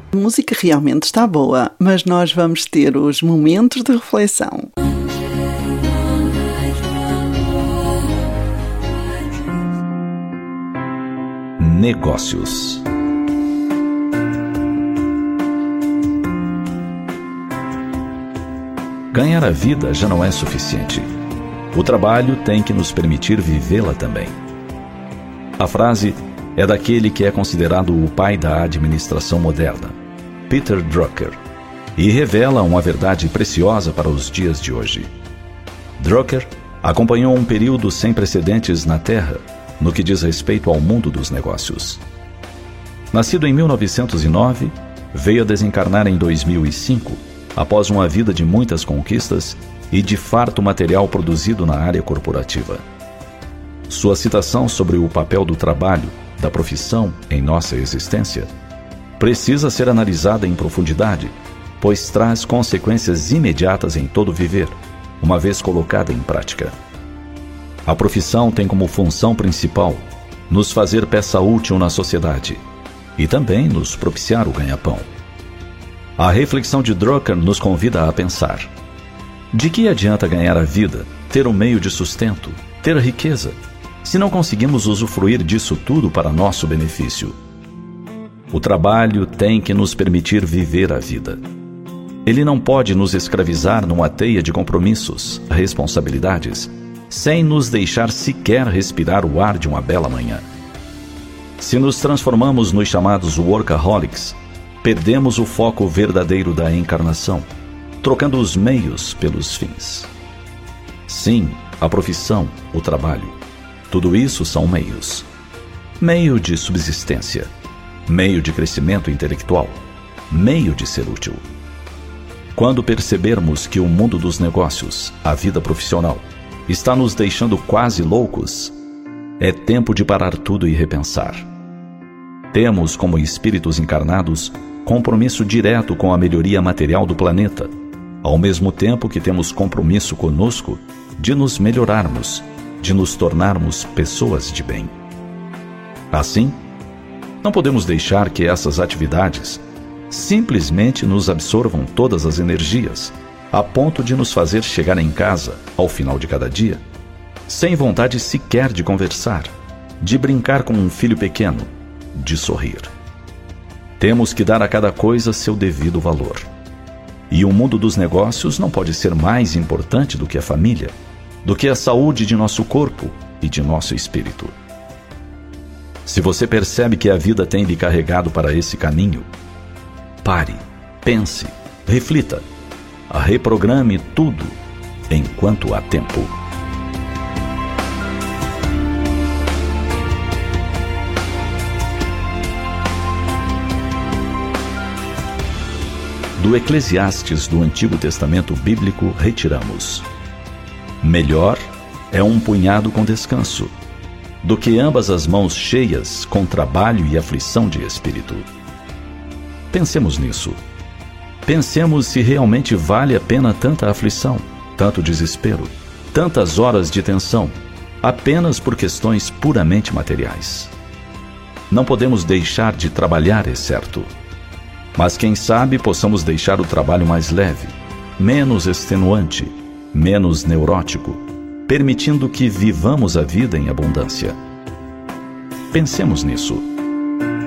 A música realmente está boa, mas nós vamos ter os momentos de reflexão. Negócios. Ganhar a vida já não é suficiente. O trabalho tem que nos permitir vivê-la também. A frase é daquele que é considerado o pai da administração moderna, Peter Drucker, e revela uma verdade preciosa para os dias de hoje. Drucker acompanhou um período sem precedentes na Terra no que diz respeito ao mundo dos negócios. Nascido em 1909, veio a desencarnar em 2005, após uma vida de muitas conquistas e de farto material produzido na área corporativa. Sua citação sobre o papel do trabalho, da profissão em nossa existência, precisa ser analisada em profundidade, pois traz consequências imediatas em todo viver, uma vez colocada em prática. A profissão tem como função principal nos fazer peça útil na sociedade e também nos propiciar o ganha-pão. A reflexão de Drucker nos convida a pensar: de que adianta ganhar a vida, ter um meio de sustento, ter riqueza, se não conseguimos usufruir disso tudo para nosso benefício? O trabalho tem que nos permitir viver a vida. Ele não pode nos escravizar numa teia de compromissos, responsabilidades, sem nos deixar sequer respirar o ar de uma bela manhã. Se nos transformamos nos chamados workaholics, perdemos o foco verdadeiro da encarnação, trocando os meios pelos fins. Sim, a profissão, o trabalho, tudo isso são meios. Meio de subsistência, meio de crescimento intelectual, meio de ser útil. Quando percebermos que o mundo dos negócios, a vida profissional, está nos deixando quase loucos, é tempo de parar tudo e repensar. Temos, como espíritos encarnados, compromisso direto com a melhoria material do planeta, ao mesmo tempo que temos compromisso conosco de nos melhorarmos, de nos tornarmos pessoas de bem. Assim, não podemos deixar que essas atividades simplesmente nos absorvam todas as energias, a ponto de nos fazer chegar em casa, ao final de cada dia, sem vontade sequer de conversar, de brincar com um filho pequeno, de sorrir. Temos que dar a cada coisa seu devido valor. E o mundo dos negócios não pode ser mais importante do que a família, do que a saúde de nosso corpo e de nosso espírito. Se você percebe que a vida tem lhe carregado para esse caminho, pare, pense, reflita, reprograme tudo enquanto há tempo. Do Eclesiastes do Antigo Testamento Bíblico retiramos: melhor é um punhado com descanso, do que ambas as mãos cheias com trabalho e aflição de espírito. Pensemos nisso. Pensemos se realmente vale a pena tanta aflição, tanto desespero, tantas horas de tensão, apenas por questões puramente materiais. Não podemos deixar de trabalhar, é certo. Mas quem sabe possamos deixar o trabalho mais leve, menos extenuante, menos neurótico, permitindo que vivamos a vida em abundância. Pensemos nisso.